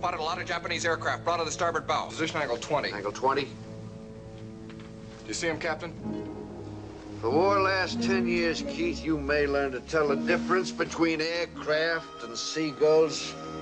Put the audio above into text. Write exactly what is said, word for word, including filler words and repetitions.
spotted a lot of Japanese aircraft brought to the starboard bow. Position angle twenty. Angle twenty? Do you see him, Captain? The war lasts ten years, Keith. You may learn to tell the difference between aircraft and seagulls.